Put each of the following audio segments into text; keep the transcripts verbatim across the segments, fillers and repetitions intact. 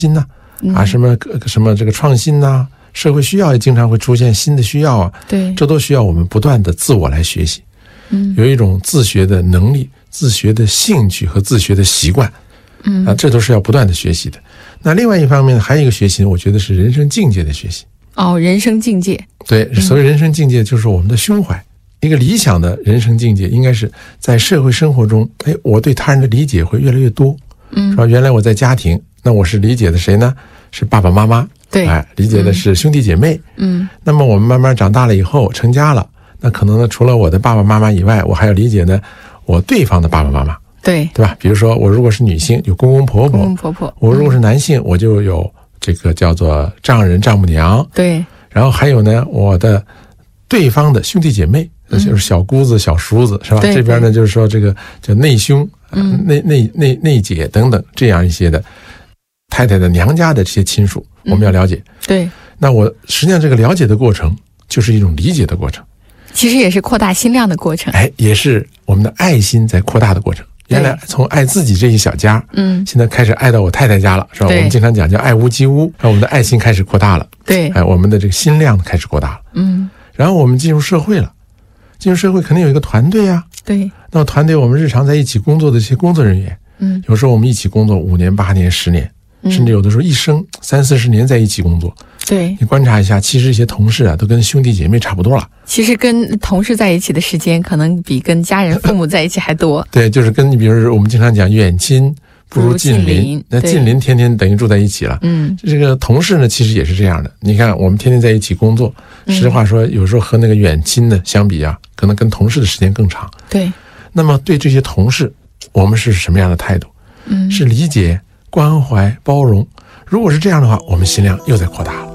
新呐、啊，啊什么什么这个创新呐、啊，社会需要也经常会出现新的需要啊， 对， 这都需要我们不断的自我来学习， 嗯， 有一种自学的能力、自学的兴趣和自学的习惯， 嗯啊，这都是要不断的学习的。那另外一方面还有一个学习，我觉得是人生境界的学习。 哦，人生境界， 对，所谓人生境界就是我们的胸怀。一个理想的人生境界应该是在社会生活中，哎，我对他人的理解会越来越多， 嗯， 是吧？原来我在家庭，那我是理解的谁呢？是爸爸妈妈， 对， 哎，理解的是兄弟姐妹， 嗯， 那么我们慢慢长大了以后，成家了，那可能呢，除了我的爸爸妈妈以外，我还要理解呢我对方的爸爸妈妈， 对， 对吧？比如说我如果是女性，有公公婆婆， 公公婆婆； 我如果是男性，我就有这个叫做丈人丈母娘， 对， 然后还有呢，我的对方的兄弟姐妹。那就是小姑子、小叔子，是吧？这边呢，就是说这个叫内兄、 嗯、 内内内内姐等等这样一些的太太的娘家的这些亲属，我们要了解。 嗯、对。 那我实际上这个了解的过程，就是一种理解的过程， 其实也是扩大心量的过程。 哎，也是我们的爱心在扩大的过程。原来从爱自己这一小家，嗯，现在开始爱到我太太家了，是吧？我们经常讲叫爱屋及乌，让我们的爱心开始扩大了。 对， 哎，我们的这个心量开始扩大了。 嗯， 然后我们进入社会了。进入社会肯定有一个团队啊， 对。 那么团队我们日常在一起工作的这些工作人员，嗯，有时候我们一起工作五年、八年、十年，嗯、甚至有的时候一生三四十年在一起工作。 对， 你观察一下，其实这些同事啊，都跟兄弟姐妹差不多了。 其实跟同事在一起的时间，可能比跟家人、父母在一起还多。 对，就是跟你比如说我们经常讲远亲不如近邻，那近邻天天等于住在一起了。嗯，这个同事呢，其实也是这样的。你看，我们天天在一起工作，实话说，有时候和那个远亲呢相比啊，可能跟同事的时间更长。 对。 那么对这些同事，我们是什么样的态度？嗯，是理解、关怀、包容。如果是这样的话，我们心量又在扩大了。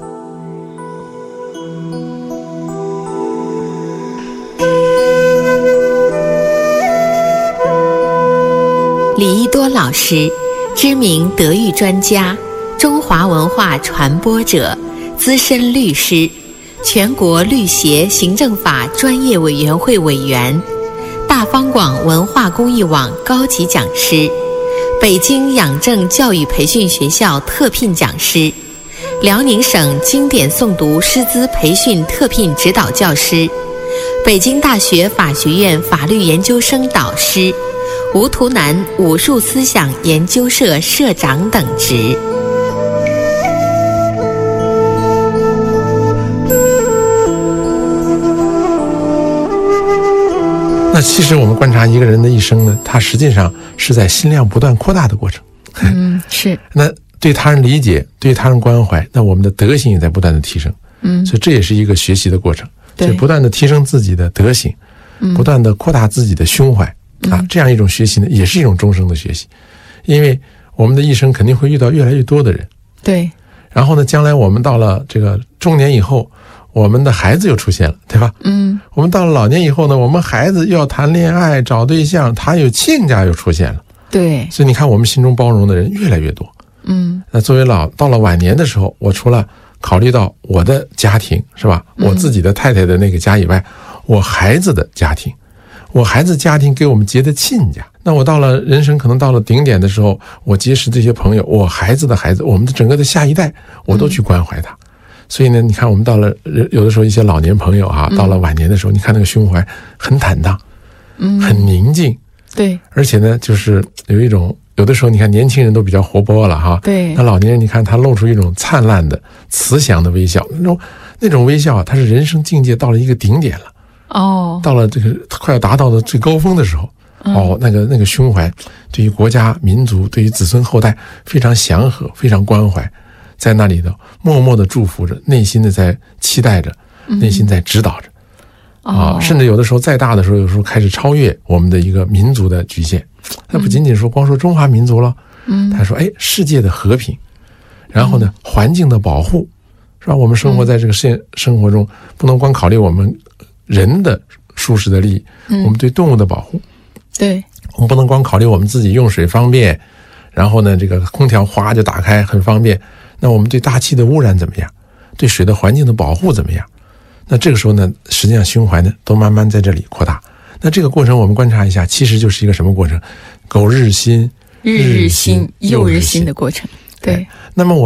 李一多老师，知名德育专家，中华文化传播者，资深律师，全国律协行政法专业委员会委员，大方广文化公益网高级讲师，北京养正教育培训学校特聘讲师，辽宁省经典诵读师资培训特聘指导教师，北京大学法学院法律研究生导师，吴图南武术思想研究社社长等职。 那其实我们观察一个人的一生呢，他实际上是在心量不断扩大的过程。 嗯，是。 那对他人理解，对他人关怀，那我们的德行也在不断的提升。嗯，所以这也是一个学习的过程。 对， 所以不断的提升自己的德行，嗯，不断的扩大自己的胸怀。啊，这样一种学习呢，也是一种终生的学习，因为我们的一生肯定会遇到越来越多的人， 对。 然后呢，将来我们到了这个中年以后，我们的孩子又出现了，对吧？嗯。我们到了老年以后呢，我们孩子又要谈恋爱、找对象，他有亲家又出现了， 对。 所以你看，我们心中包容的人越来越多。嗯。那作为老到了晚年的时候，我除了考虑到我的家庭，是吧？我自己的太太的那个家以外，我孩子的家庭。我孩子家庭给我们结的亲家，那我到了人生可能到了顶点的时候，我结识这些朋友，我孩子的孩子，我们的整个的下一代，我都去关怀他。嗯、所以呢，你看我们到了有的时候一些老年朋友啊，嗯、到了晚年的时候，你看那个胸怀很坦荡，嗯，很宁静，对，而且呢，就是有一种有的时候你看年轻人都比较活泼了哈，对，那老年人你看他露出一种灿烂的慈祥的微笑，那种那种微笑啊，他是人生境界到了一个顶点了。哦，到了这个快要达到的最高峰的时候，嗯、哦，那个那个胸怀，对于国家民族，对于子孙后代非常祥和，非常关怀，在那里头默默的祝福着，内心的在期待着，内心在指导着，啊、嗯哦，甚至有的时候再大的时候，有时候开始超越我们的一个民族的局限。他不仅仅说光说中华民族了，嗯，他说哎，世界的和平，然后呢，环境的保护，是吧？我们生活在这个现生活中，不能光考虑我们人的舒适的利益，嗯、我们对动物的保护，对，我们不能光考虑我们自己用水方便，然后呢，这个空调哗就打开很方便，那我们对大气的污染怎么样？对水的环境的保护怎么样？那这个时候呢，实际上胸怀呢都慢慢在这里扩大。那这个过程我们观察一下，其实就是一个什么过程？苟日新， 日日新，又日新的过程。 对， 那么我